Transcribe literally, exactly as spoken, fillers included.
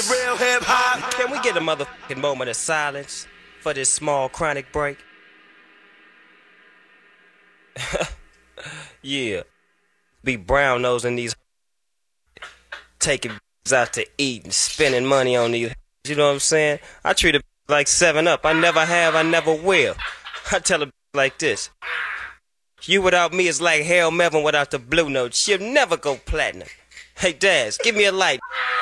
the real hip hop. Can we get a motherfucking moment of silence for this small chronic break? Yeah. Be brown nosing these, taking out to eat and spending money on these. You know what I'm saying? I treat it like seven up. I never have, I never will. I tell a like this. You without me is like Harold Melvin without the blue note. She'll never go platinum. Hey, Daz, give me a light.